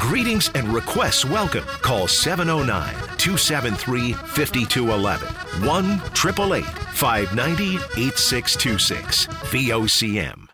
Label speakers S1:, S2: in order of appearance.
S1: Greetings and requests welcome. Call 709-273-5211. 1-888-590-8626. VOCM.